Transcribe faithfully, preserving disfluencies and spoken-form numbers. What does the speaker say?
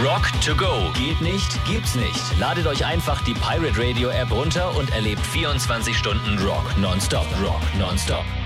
Rock to go. Geht nicht, gibt's nicht. Ladet euch einfach die Pirate Radio App runter und erlebt vierundzwanzig Stunden Rock nonstop. Rock nonstop.